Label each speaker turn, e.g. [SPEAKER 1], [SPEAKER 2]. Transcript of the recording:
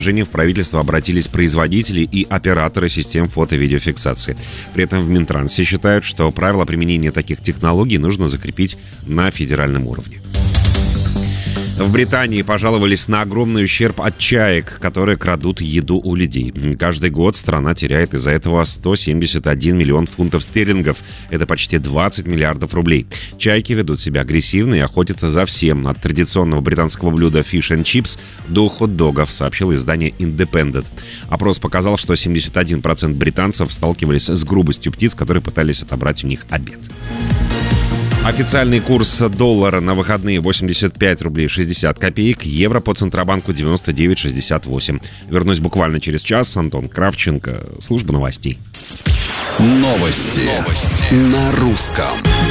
[SPEAKER 1] В правительство обратились производители и операторы систем фото-видеофиксации. При этом в Минтрансе считают, что правила применения таких технологий нужно закрепить на федеральном уровне. В Британии пожаловались на огромный ущерб от чаек, которые крадут еду у людей. Каждый год страна теряет из-за этого 171 миллион фунтов стерлингов. Это почти 20 миллиардов рублей. Чайки ведут себя агрессивно и охотятся за всем. От традиционного британского блюда fish and chips до хот-догов, сообщило издание Independent. Опрос показал, что 71% британцев сталкивались с грубостью птиц, которые пытались отобрать у них обед. Официальный курс доллара на выходные 85 рублей 60 копеек, евро по Центробанку 99,68. Вернусь буквально через час. Антон Кравченко, служба новостей.
[SPEAKER 2] Новости на русском.